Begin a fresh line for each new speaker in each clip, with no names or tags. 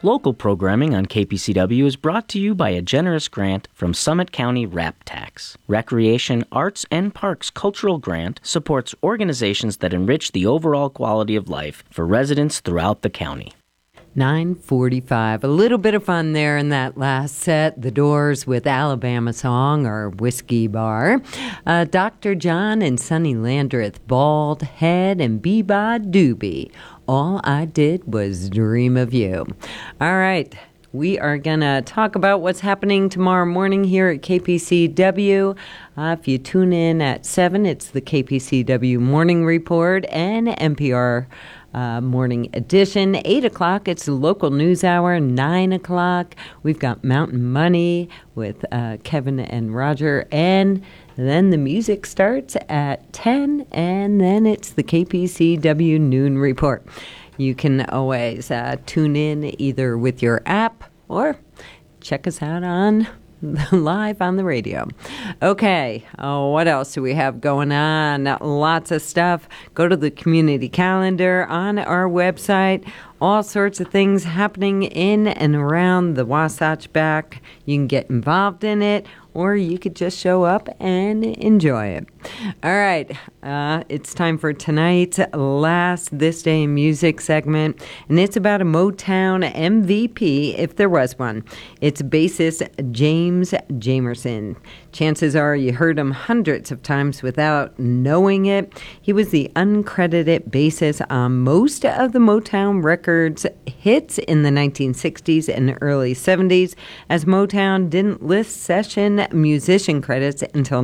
Local programming on KPCW is brought to you by a generous grant from Summit County RAP Tax. Recreation, Arts, and Parks Cultural Grant supports organizations that enrich the overall quality of life for residents throughout the county.
9:45. A little bit of fun there in that last set. The Doors with Alabama Song or Whiskey Bar. Dr. John and Sonny Landreth, Bald Head and Bebop Doobie. All I Did Was Dream of You. All right. We are going to talk about what's happening tomorrow morning here at KPCW. If you tune in at 7, it's the KPCW Morning Report and NPR Morning Edition. 8 o'clock, it's the local news hour. 9 o'clock, we've got Mountain Money with Kevin and Roger. And then the music starts at 10, and then it's the KPCW Noon Report. You can always tune in either with your app or check us out on live on the radio. Okay, what else do we have going on? Lots of stuff. Go to the community calendar on our website. All sorts of things happening in and around the Wasatch Back. You can get involved in it, or you could just show up and enjoy it. All right, it's time for tonight's last This Day in Music segment, and it's about a Motown MVP, if there was one. It's bassist James Jamerson. Chances are you heard him hundreds of times without knowing it. He was the uncredited bassist on most of the Motown Records hits in the 1960s and early 70s, as Motown didn't list session musician credits until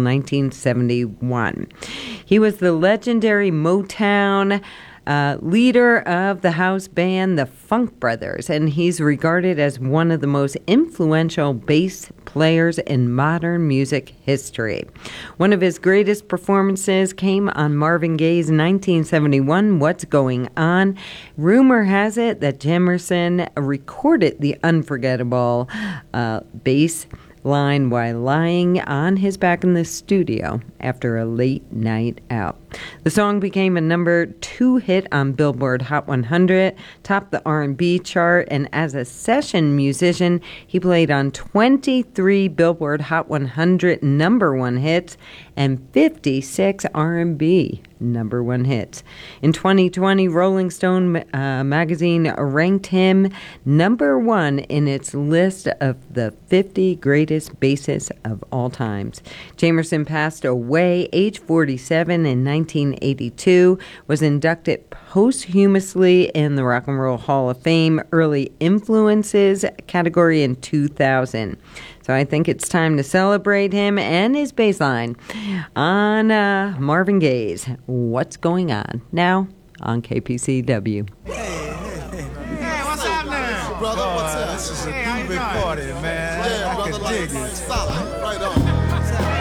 1971. He was the legendary Motown leader of the house band, the Funk Brothers, and he's regarded as one of the most influential bass players in modern music history. One of his greatest performances came on Marvin Gaye's 1971 What's Going On. Rumor has it that Jamerson recorded the unforgettable bass line while lying on his back in the studio after a late night out. The song became a number 2 hit on Billboard Hot 100, topped the R&B chart, and as a session musician, he played on 23 Billboard Hot 100 number 1 hits and 56 R&B number 1 hits. In 2020, Rolling Stone magazine ranked him number 1 in its list of the 50 greatest bassists of all times. Jamerson passed away age 47 in 1982, was inducted posthumously in the Rock and Roll Hall of Fame Early Influences category in 2000. So I think it's time to celebrate him and his bass line on Marvin Gaye's What's Going On, now on KPCW.
Hey, what's happening?
Brother, what's up? This is a big party, man.
Yeah,
I
brother,
can dig it.
solid. Right on.